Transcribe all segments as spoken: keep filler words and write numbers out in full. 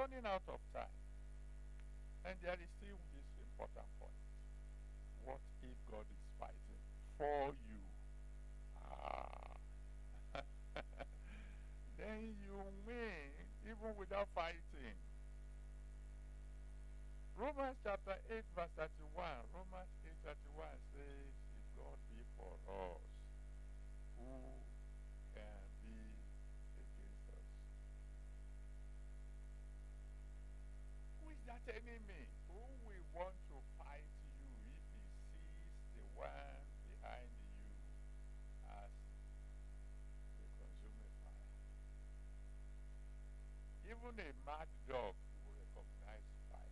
running out of time. And there is still this important point. What if God is fighting for you? Ah. Then you win even without fighting. Romans chapter eight verse thirty-one. Romans eight thirty-one says, if God be for us, who can be against us? Who is that enemy who will want to fight you if he sees the one behind you as a consuming fire? Even a mad dog will recognize fire.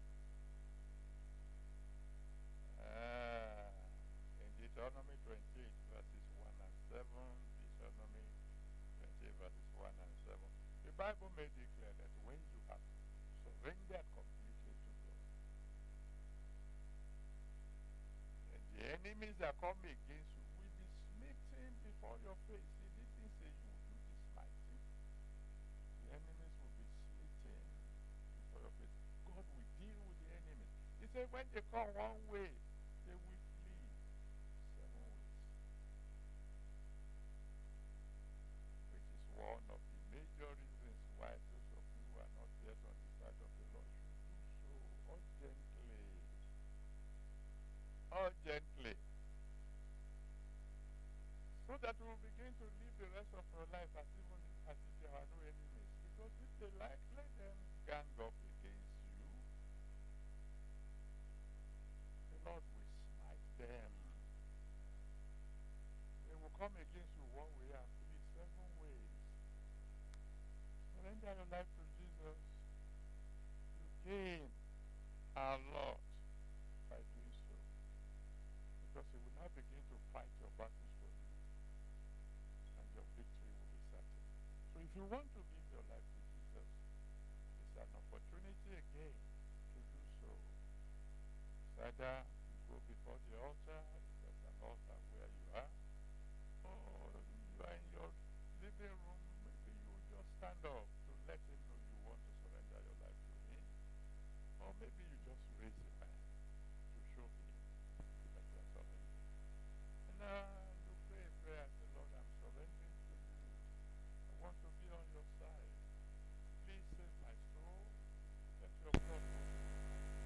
Ah, in Deuteronomy twenty-eight verses one and seven, Deuteronomy twenty-eight verses one and seven, the Bible made it clear that when you have surrendered completely to God, and the enemies that come against you will be smitten before your face. He didn't say you will do this mighty. The enemies will be smitten before your face. God will deal with the enemies. He said when they come one way, they will flee seven ways. Which is one of the major reasons why those of you who are not yet on the side of the Lord should do so urgently. Urgently. So that we will begin to live the rest of our life as even as if there are no enemies. Because if they like, let them gang up against you. The Lord will smite them. They will come against you one way and flee seven ways. Surrender your life to Jesus. You gain a lot by doing so. Because he will now begin to fight your battles for you. And your victory will be certain. So if you want to give your life to Jesus, it's an opportunity again to do so. It's either you go before the altar, if there's an altar where you are, or you are in your living room, maybe you just stand up to let him know you want to surrender your life to him. Or maybe